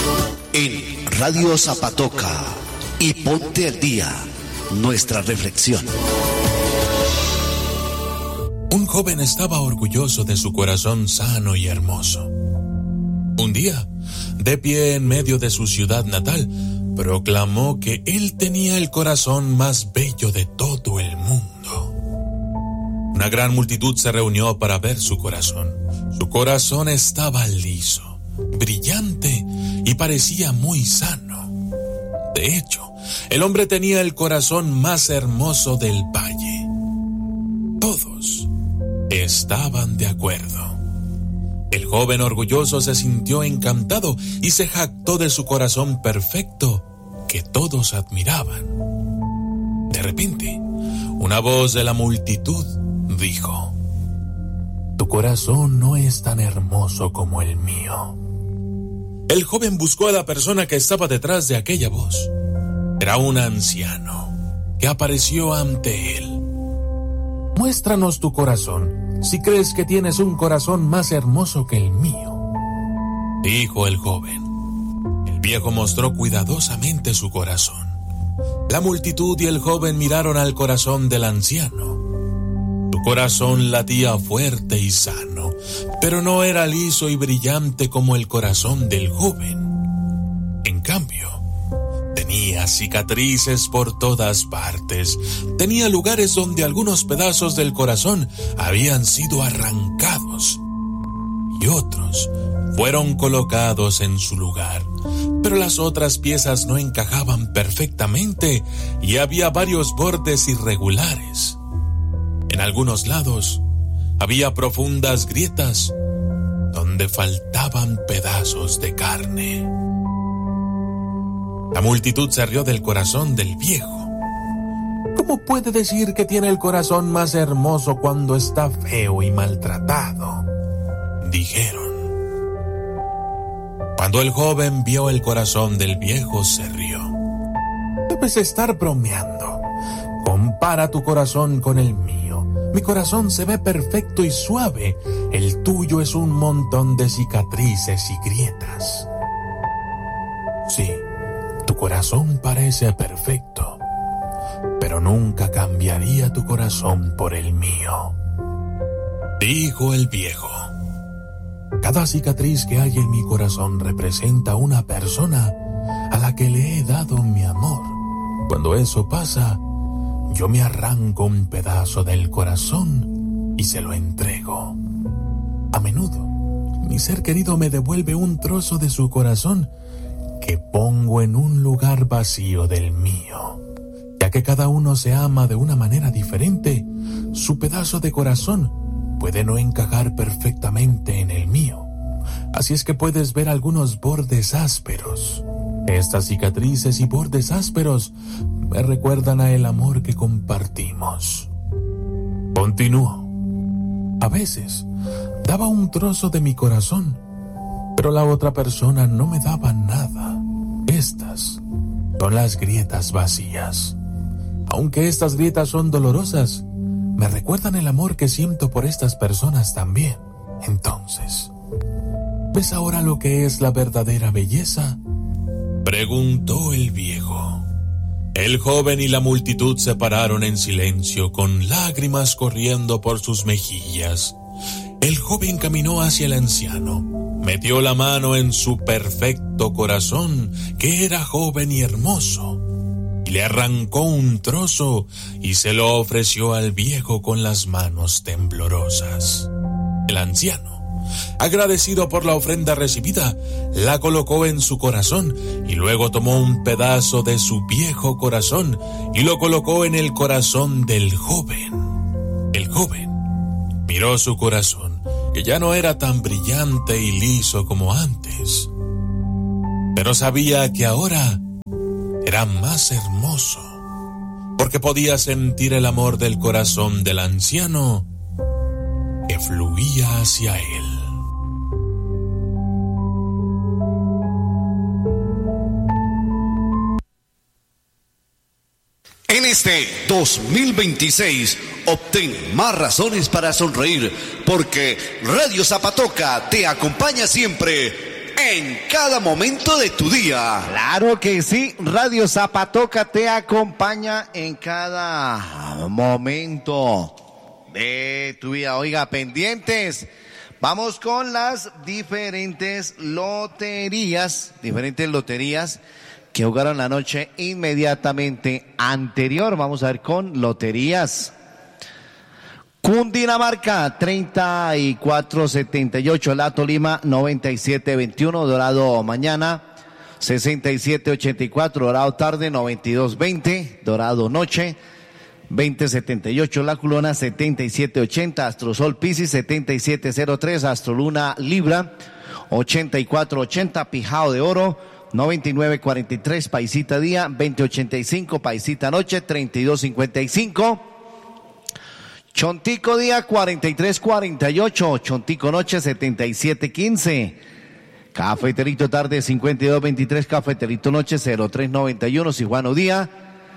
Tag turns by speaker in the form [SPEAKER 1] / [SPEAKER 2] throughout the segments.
[SPEAKER 1] En Radio Zapatoca y Ponte al Día, nuestra reflexión.
[SPEAKER 2] Un joven estaba orgulloso de su corazón sano y hermoso. Un día, de pie en medio de su ciudad natal, proclamó que él tenía el corazón más bello de todo el mundo. Una gran multitud se reunió para ver su corazón. Su corazón estaba liso, brillante y parecía muy sano. De hecho, el hombre tenía el corazón más hermoso del valle. Todos estaban de acuerdo. El joven orgulloso se sintió encantado y se jactó de su corazón perfecto que todos admiraban. De repente, una voz de la multitud dijo: «Tu corazón no es tan hermoso como el mío». El joven buscó a la persona que estaba detrás de aquella voz. Era un anciano que apareció ante él. «Muéstranos tu corazón, si crees que tienes un corazón más hermoso que el mío», dijo el joven. El viejo mostró cuidadosamente su corazón. La multitud y el joven miraron al corazón del anciano. Su corazón latía fuerte y sano, pero no era liso y brillante como el corazón del joven. En cambio, tenía cicatrices por todas partes. Tenía lugares donde algunos pedazos del corazón habían sido arrancados y otros fueron colocados en su lugar. Pero las otras piezas no encajaban perfectamente y había varios bordes irregulares. En algunos lados había profundas grietas donde faltaban pedazos de carne. La multitud se rió del corazón del viejo. ¿Cómo puede decir que tiene el corazón más hermoso cuando está feo y maltratado?, dijeron. Cuando el joven vio el corazón del viejo, se rió. Debes estar bromeando. Compara tu corazón con el mío. Mi corazón se ve perfecto y suave. El tuyo es un montón de cicatrices y grietas. Sí, tu corazón parece perfecto, pero nunca cambiaría tu corazón por el mío, dijo el viejo. Cada cicatriz que hay en mi corazón representa una persona a la que le he dado mi amor. Cuando eso pasa, yo me arranco un pedazo del corazón y se lo entrego. A menudo, mi ser querido me devuelve un trozo de su corazón que pongo en un lugar vacío del mío. Ya que cada uno se ama de una manera diferente, su pedazo de corazón puede no encajar perfectamente en el mío. Así es que puedes ver algunos bordes ásperos. Estas cicatrices y bordes ásperos me recuerdan a el amor que compartimos. Continuó. A veces daba un trozo de mi corazón, pero la otra persona no me daba nada. Estas son las grietas vacías. Aunque estas grietas son dolorosas, me recuerdan el amor que siento por estas personas también. Entonces, ¿ves ahora lo que es la verdadera belleza?, preguntó el viejo. El joven y la multitud se pararon en silencio, con lágrimas corriendo por sus mejillas. El joven caminó hacia el anciano, metió la mano en su perfecto corazón, que era joven y hermoso, y le arrancó un trozo y se lo ofreció al viejo con las manos temblorosas. El anciano, agradecido por la ofrenda recibida, la colocó en su corazón y luego tomó un pedazo de su viejo corazón y lo colocó en el corazón del joven. El joven miró su corazón, que ya no era tan brillante y liso como antes, pero sabía que ahora era más hermoso, porque podía sentir el amor del corazón del anciano que fluía hacia él.
[SPEAKER 1] En este 2026, obtén más razones para sonreír, porque Radio Zapatoca te acompaña siempre en cada momento de tu día.
[SPEAKER 3] Claro que sí, Radio Zapatoca te acompaña en cada momento de tu vida. Oiga, pendientes. Vamos con las diferentes loterías que jugaron la noche inmediatamente anterior. Vamos a ver con loterías. Cundinamarca 3478, La Tolima 9721, Dorado mañana 6784, Dorado tarde 9220, Dorado noche 2078, La Culona 7780, Astrosol Piscis 7703, Astroluna Libra 8480, Pijao de Oro 9943, Paisita Día 2085, Paisita Noche 3255. Chontico Día 4348, Chontico Noche 7715, Cafeterito Tarde 5223, Cafeterito Noche 0391, Sijuano Día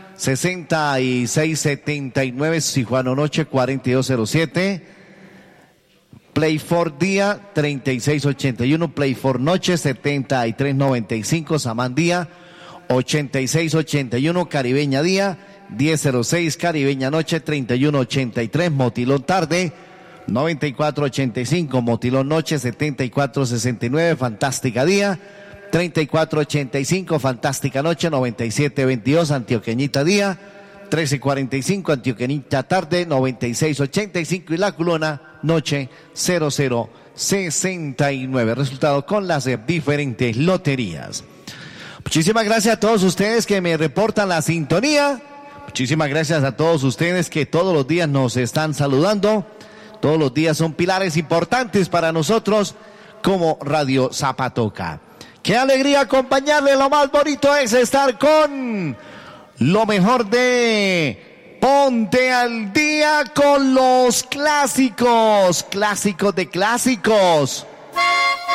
[SPEAKER 3] 6679, Sijuano Noche 4207, Play for Día 3681, Play for Noche 7395, Samán Día 8681, Caribeña Día 1006, Caribeña Noche 3183, Motilón Tarde 9485, Motilón Noche 7469, Fantástica Día 3485, Fantástica Noche 9722, Antioqueñita Día 1345, Antioqueñita Tarde 9685 y La Culona Noche 0069. Resultado con las diferentes loterías. Muchísimas gracias a todos ustedes que me reportan la sintonía. Muchísimas gracias a todos ustedes que todos los días nos están saludando. Todos los días son pilares importantes para nosotros como Radio Zapatoca. Qué alegría acompañarle. Lo más bonito es estar con lo mejor de Ponte al Día con los clásicos de clásicos.